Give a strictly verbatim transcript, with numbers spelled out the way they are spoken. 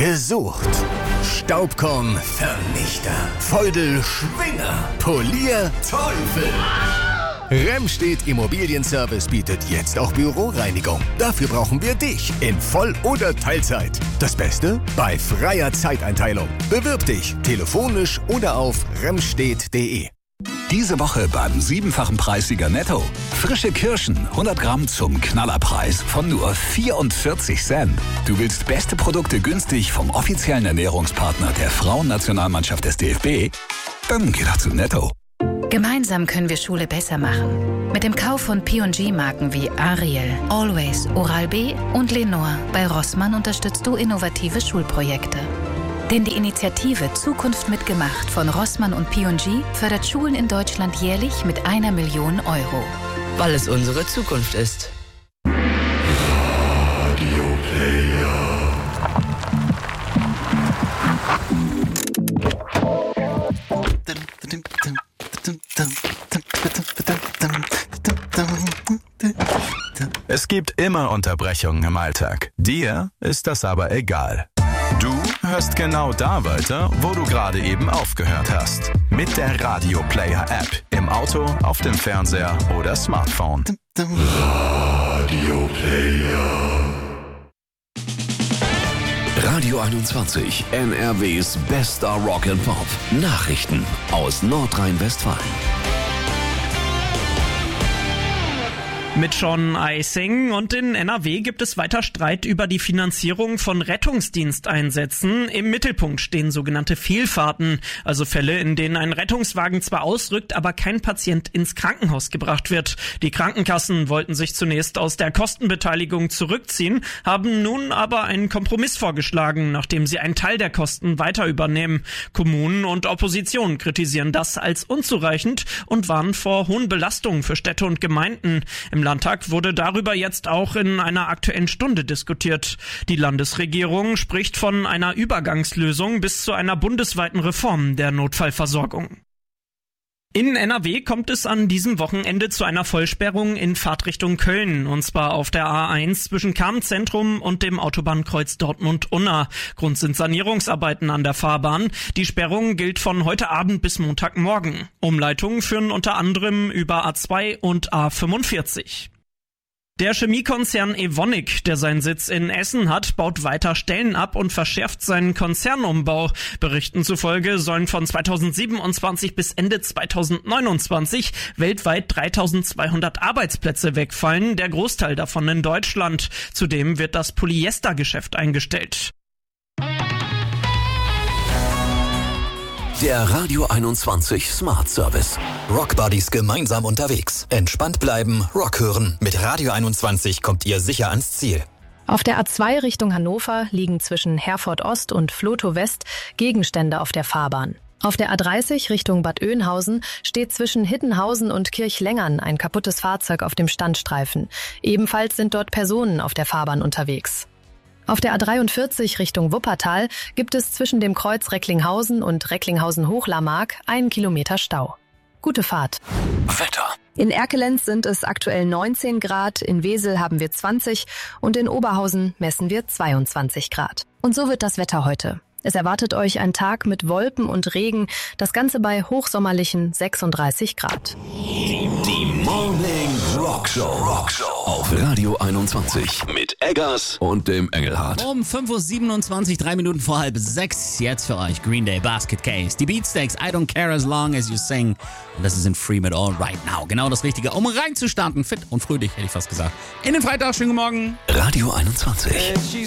gesucht. Staubkorn Vernichter, Feudel Schwinger, Polier Teufel. Remstedt Immobilienservice bietet jetzt auch Büroreinigung. Dafür brauchen wir dich in Voll- oder Teilzeit. Das Beste? Bei freier Zeiteinteilung. Bewirb dich telefonisch oder auf remstedt punkt de. Diese Woche beim siebenfachen Preissieger Netto. Frische Kirschen, hundert Gramm zum Knallerpreis von nur vierundvierzig Cent. Du willst beste Produkte günstig vom offiziellen Ernährungspartner der Frauennationalmannschaft des D F B? Dann geh doch zu Netto. Gemeinsam können wir Schule besser machen. Mit dem Kauf von P und G-Marken wie Ariel, Always, Oral-B und Lenore bei Rossmann unterstützt du innovative Schulprojekte. Denn die Initiative Zukunft mitgemacht von Rossmann und P und G fördert Schulen in Deutschland jährlich mit einer Million Euro. Weil es unsere Zukunft ist. Radio Player. Es gibt immer Unterbrechungen im Alltag. Dir ist das aber egal. Du hörst genau da weiter, wo du gerade eben aufgehört hast. Mit der Radio Player App. Im Auto, auf dem Fernseher oder Smartphone. Radio Player. Radio einundzwanzig, N R Ws bester Rock and Pop. Nachrichten aus Nordrhein-Westfalen. Mit Sean Eising und in N R W gibt es weiter Streit über die Finanzierung von Rettungsdiensteinsätzen. Im Mittelpunkt stehen sogenannte Fehlfahrten, also Fälle, in denen ein Rettungswagen zwar ausrückt, aber kein Patient ins Krankenhaus gebracht wird. Die Krankenkassen wollten sich zunächst aus der Kostenbeteiligung zurückziehen, haben nun aber einen Kompromiss vorgeschlagen, nachdem sie einen Teil der Kosten weiter übernehmen. Kommunen und Opposition kritisieren das als unzureichend und warnen vor hohen Belastungen für Städte und Gemeinden. Im Landtag wurde darüber jetzt auch in einer Aktuellen Stunde diskutiert. Die Landesregierung spricht von einer Übergangslösung bis zu einer bundesweiten Reform der Notfallversorgung. In N R W kommt es an diesem Wochenende zu einer Vollsperrung in Fahrtrichtung Köln, und zwar auf der A eins zwischen Cham-Zentrum und dem Autobahnkreuz Dortmund-Unna. Grund sind Sanierungsarbeiten an der Fahrbahn. Die Sperrung gilt von heute Abend bis Montagmorgen. Umleitungen führen unter anderem über A zwei und A fünfundvierzig. Der Chemiekonzern Evonik, der seinen Sitz in Essen hat, baut weiter Stellen ab und verschärft seinen Konzernumbau. Berichten zufolge sollen von zweitausendsiebenundzwanzig bis Ende zweitausendneunundzwanzig weltweit dreitausendzweihundert Arbeitsplätze wegfallen, der Großteil davon in Deutschland. Zudem wird das Polyestergeschäft eingestellt. Der Radio einundzwanzig Smart Service. Rockbuddies gemeinsam unterwegs. Entspannt bleiben, Rock hören. Mit Radio einundzwanzig kommt ihr sicher ans Ziel. Auf der A zwei Richtung Hannover liegen zwischen Herford Ost und Vlotho West Gegenstände auf der Fahrbahn. Auf der A dreißig Richtung Bad Oeynhausen steht zwischen Hittenhausen und Kirchlengern ein kaputtes Fahrzeug auf dem Standstreifen. Ebenfalls sind dort Personen auf der Fahrbahn unterwegs. Auf der A dreiundvierzig Richtung Wuppertal gibt es zwischen dem Kreuz Recklinghausen und Recklinghausen-Hochlarmark einen Kilometer Stau. Gute Fahrt. Wetter. In Erkelenz sind es aktuell neunzehn Grad, in Wesel haben wir zwanzig und in Oberhausen messen wir zweiundzwanzig Grad. Und so wird das Wetter heute. Es erwartet euch ein Tag mit Wolken und Regen, das Ganze bei hochsommerlichen sechsunddreißig Grad. Die, die Morning Rock Show. Rock Show auf Radio einundzwanzig mit Eggers und dem Engelhardt. Um fünf Uhr siebenundzwanzig, drei Minuten vor halb sechs, jetzt für euch Green Day Basket Case. Die Beatsteaks, I Don't Care As Long As You Sing. Und das ist in Free Mit All Right Now. Genau das Richtige, um reinzustarten. Fit und fröhlich, hätte ich fast gesagt. In den Freitag, schönen guten Morgen. Radio einundzwanzig.